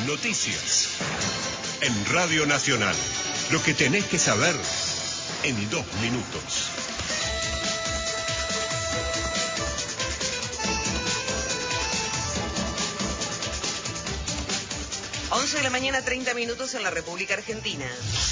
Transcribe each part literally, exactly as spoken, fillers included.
noticias. En Radio Nacional, lo que tenés que saber en dos minutos. once de la mañana, treinta minutos en la República Argentina.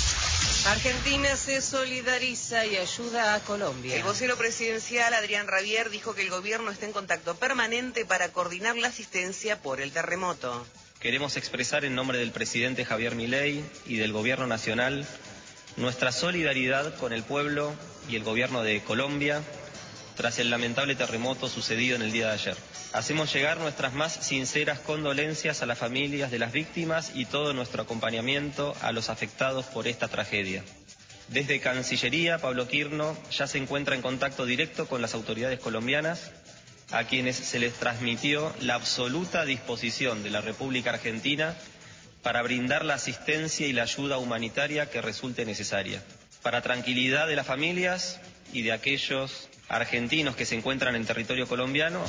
Argentina se solidariza y ayuda a Colombia. El vocero presidencial, Adrián Rabier, dijo que el gobierno está en contacto permanente para coordinar la asistencia por el terremoto. Queremos expresar en nombre del presidente Javier Milei y del gobierno nacional nuestra solidaridad con el pueblo y el gobierno de Colombia tras el lamentable terremoto sucedido en el día de ayer. Hacemos llegar nuestras más sinceras condolencias a las familias de las víctimas y todo nuestro acompañamiento a los afectados por esta tragedia. Desde Cancillería, Pablo Quirno ya se encuentra en contacto directo con las autoridades colombianas, a quienes se les transmitió la absoluta disposición de la República Argentina para brindar la asistencia y la ayuda humanitaria que resulte necesaria. Para tranquilidad de las familias y de aquellos argentinos que se encuentran en territorio colombiano.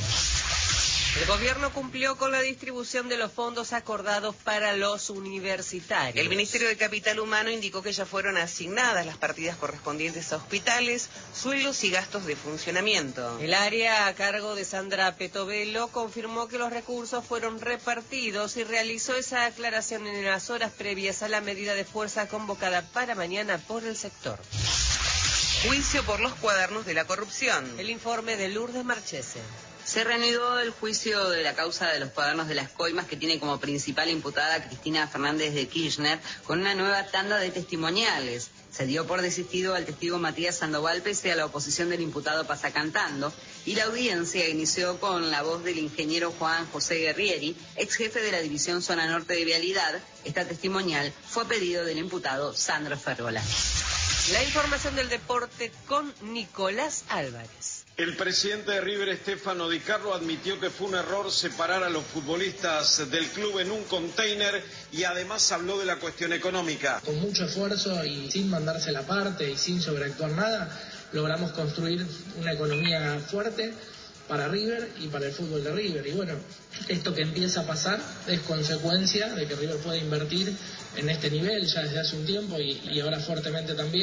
El gobierno cumplió con la distribución de los fondos acordados para los universitarios. El Ministerio de Capital Humano indicó que ya fueron asignadas las partidas correspondientes a hospitales, sueldos y gastos de funcionamiento. El área a cargo de Sandra Petovelo confirmó que los recursos fueron repartidos y realizó esa aclaración en las horas previas a la medida de fuerza convocada para mañana por el sector. Juicio por los cuadernos de la corrupción. El informe de Lourdes Marchese. Se reanudó el juicio de la causa de los cuadernos de las coimas, que tiene como principal imputada Cristina Fernández de Kirchner, con una nueva tanda de testimoniales. Se dio por desistido al testigo Matías Sandoval pese a la oposición del imputado Pasacantando, y la audiencia inició con la voz del ingeniero Juan José Guerrieri, ex jefe de la División Zona Norte de Vialidad. Esta testimonial fue a pedido del imputado Sandro Fergola. La información del deporte con Nicolás Álvarez. El presidente de River, Stefano Di Carlo, admitió que fue un error separar a los futbolistas del club en un container y además habló de la cuestión económica. Con mucho esfuerzo y sin mandarse la parte y sin sobreactuar nada, logramos construir una economía fuerte para River y para el fútbol de River. Y bueno, esto que empieza a pasar es consecuencia de que River puede invertir en este nivel ya desde hace un tiempo y, y ahora fuertemente también.